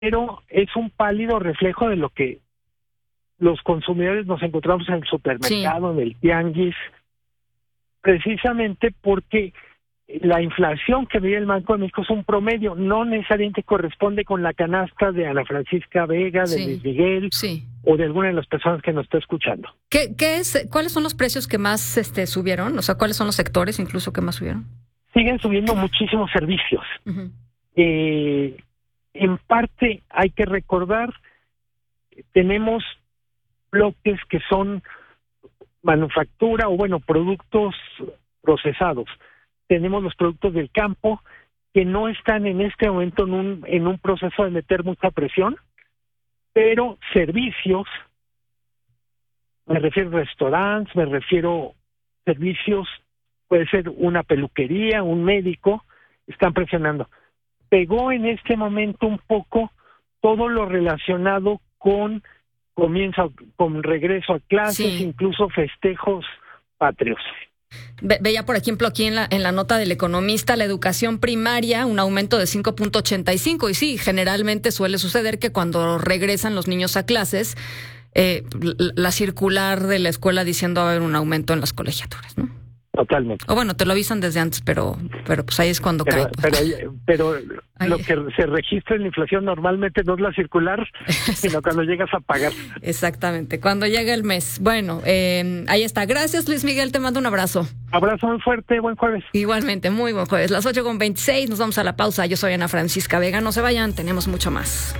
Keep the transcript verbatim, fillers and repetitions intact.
pero es un pálido reflejo de lo que los consumidores nos encontramos en el supermercado, sí. en el tianguis, precisamente porque la inflación que mide el Banco de México es un promedio, no necesariamente corresponde con la canasta de Ana Francisca Vega, de sí. Luis Miguel, sí. o de alguna de las personas que nos está escuchando. ¿Qué, qué es, ¿Cuáles son los precios que más este, subieron? O sea, ¿cuáles son los sectores incluso que más subieron? Siguen subiendo muchísimos servicios. Uh-huh. Eh, en parte hay que recordar, tenemos bloques que son manufactura o bueno, productos procesados. Tenemos los productos del campo que no están en este momento en un, en un proceso de meter mucha presión, pero servicios, me refiero a restaurantes, me refiero a servicios, puede ser una peluquería, un médico, están presionando. Pegó en este momento un poco todo lo relacionado con comienzo, con regreso a clases, sí. incluso festejos patrios. Ve, veía, por ejemplo, aquí en la en la nota del Economista, la educación primaria, un aumento de cinco punto ochenta y cinco, y sí, generalmente suele suceder que cuando regresan los niños a clases, eh, la circular de la escuela diciendo va a haber un aumento en las colegiaturas, ¿no? Totalmente. O bueno, te lo avisan desde antes, pero pero pues ahí es cuando pero, cae. Pues. Pero, pero lo que se registra en la inflación normalmente no es la circular, sino cuando llegas a pagar. Exactamente, cuando llega el mes. Bueno, eh, ahí está. Gracias, Luis Miguel, te mando un abrazo. Abrazo muy fuerte, buen jueves. Igualmente, muy buen jueves. Las ocho con veintiséis, nos vamos a la pausa. Yo soy Ana Francisca Vega, no se vayan, tenemos mucho más.